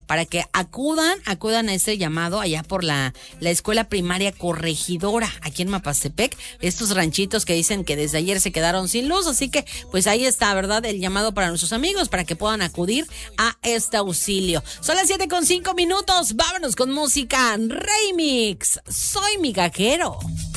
para que acudan a ese llamado allá por la escuela primaria Corregidora, aquí en Mapastepec, estos ranchitos que dicen que desde ayer se quedaron sin luz, así que pues ahí está, ¿verdad? El llamado para nuestros amigos, para que puedan acudir a este auxilio. Son las 7:05, vámonos con música remix. Soy migajero.